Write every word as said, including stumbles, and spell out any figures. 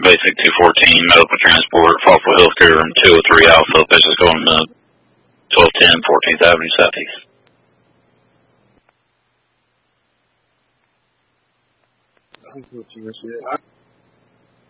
basic two fourteen, medical transport, Falkville Healthcare, and two oh three Alpha. Patients going to twelve ten fourteenth Avenue Southeast. That's what you said.